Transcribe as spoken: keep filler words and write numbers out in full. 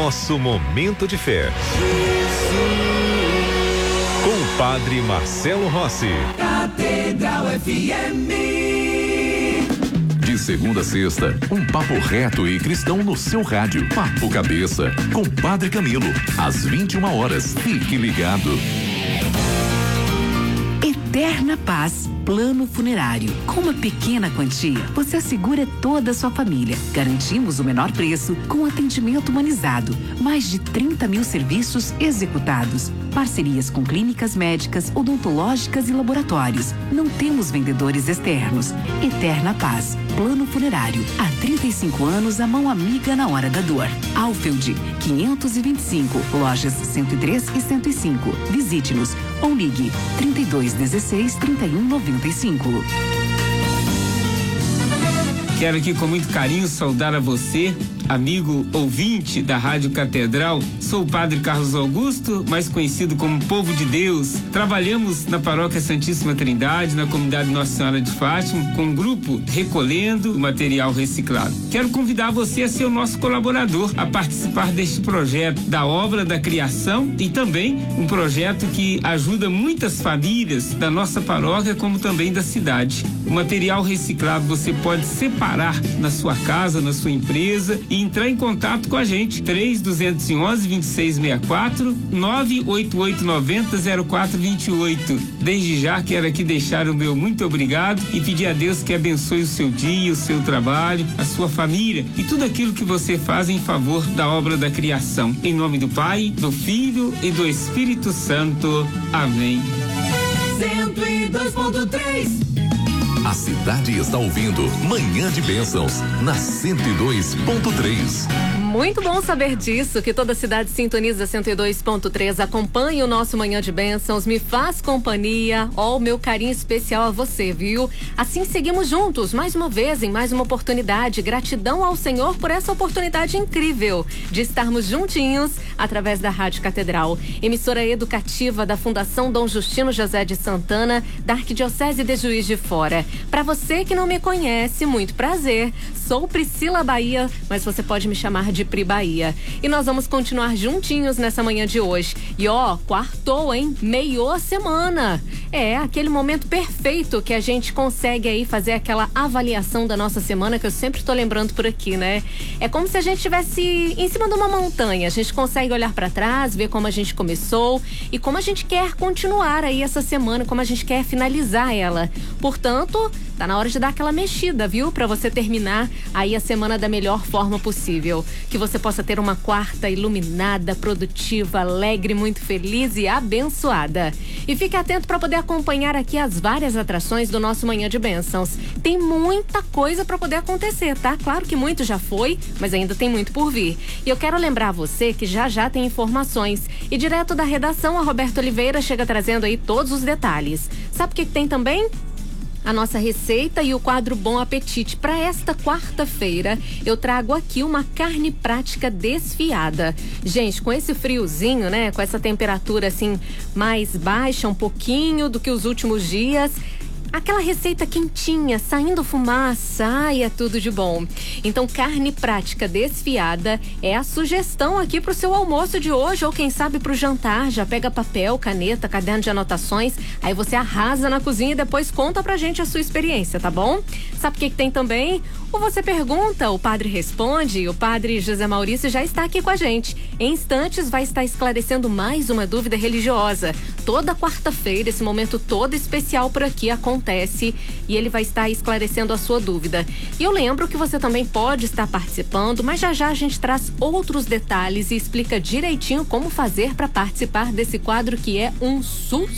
nosso momento de fé. Com o Padre Marcelo Rossi. Catedral F M. De segunda a sexta, um papo reto e cristão no seu rádio. Papo Cabeça, com Padre Camilo, às vinte e uma horas. Fique ligado. Eterna Paz Plano Funerário. Com uma pequena quantia, você assegura toda a sua família. Garantimos o menor preço com atendimento humanizado. Mais de trinta mil serviços executados. Parcerias com clínicas médicas, odontológicas e laboratórios. Não temos vendedores externos. Eterna Paz Plano Funerário. Há trinta e cinco anos, a mão amiga na hora da dor. Alfeld, quinhentos e vinte e cinco, lojas cento e três e cento e cinco. Visite-nos ou ligue trinta e dois dezesseis, trinta e um noventa e cinco. Quero aqui com muito carinho saudar a você, amigo ouvinte da Rádio Catedral. Sou o Padre Carlos Augusto, mais conhecido como Povo de Deus. Trabalhamos na Paróquia Santíssima Trindade, na comunidade Nossa Senhora de Fátima, com um grupo recolhendo material reciclado. Quero convidar você a ser o nosso colaborador, a participar deste projeto da obra da criação e também um projeto que ajuda muitas famílias da nossa paróquia, como também da cidade. O material reciclado você pode separar na sua casa, na sua empresa e entrar em contato com a gente. três dois um um, vinte e seis sessenta e quatro, nove oito oito nove zero zero quatro dois oito. Desde já quero aqui deixar o meu muito obrigado e pedir a Deus que abençoe o seu dia, o seu trabalho, a sua família e tudo aquilo que você faz em favor da obra da criação. Em nome do Pai, do Filho e do Espírito Santo. Amém. cento e dois ponto três. A cidade está ouvindo Manhã de Bênçãos, na cento e dois ponto três. Muito bom saber disso, que toda a cidade sintoniza cento e dois ponto três, acompanha o nosso Manhã de Bênçãos, me faz companhia, ó, o meu carinho especial a você, viu? Assim seguimos juntos, mais uma vez, em mais uma oportunidade. Gratidão ao Senhor por essa oportunidade incrível de estarmos juntinhos através da Rádio Catedral, emissora educativa da Fundação Dom Justino José de Santana, da Arquidiocese de Juiz de Fora. Para você que não me conhece, muito prazer, sou Priscila Bahia, mas você pode me chamar de Pri Bahia. E nós vamos continuar juntinhos nessa manhã de hoje. E ó, quartou, hein? Meiou a semana. É, aquele momento perfeito que a gente consegue aí fazer aquela avaliação da nossa semana, que eu sempre tô lembrando por aqui, né? É como se a gente estivesse em cima de uma montanha. A gente consegue olhar para trás, ver como a gente começou e como a gente quer continuar aí essa semana, como a gente quer finalizar ela. Portanto, tá na hora de dar aquela mexida, viu? Pra você terminar aí a semana da melhor forma possível. Que você possa ter uma quarta iluminada, produtiva, alegre, muito feliz e abençoada. E fique atento para poder acompanhar aqui as várias atrações do nosso Manhã de Bênçãos. Tem muita coisa para poder acontecer, tá? Claro que muito já foi, mas ainda tem muito por vir. E eu quero lembrar você que já já tem informações. E direto da redação, a Roberta Oliveira chega trazendo aí todos os detalhes. Sabe o que, que tem também? A nossa receita e o quadro Bom Apetite. Para esta quarta-feira, eu trago aqui uma carne prática desfiada. Gente, com esse friozinho, né? Com essa temperatura assim mais baixa um pouquinho do que os últimos dias, aquela receita quentinha, saindo fumaça, ai, é tudo de bom. Então, carne prática desfiada é a sugestão aqui pro seu almoço de hoje, ou quem sabe pro jantar. Já pega papel, caneta, caderno de anotações, aí você arrasa na cozinha e depois conta pra gente a sua experiência, tá bom? Sabe o que que tem também? Ou você pergunta, o padre responde. O padre José Maurício já está aqui com a gente. Em instantes vai estar esclarecendo mais uma dúvida religiosa. Toda quarta-feira, esse momento todo especial por aqui acontece e ele vai estar esclarecendo a sua dúvida. E eu lembro que você também pode estar participando, mas já já a gente traz outros detalhes e explica direitinho como fazer para participar desse quadro que é um sucesso.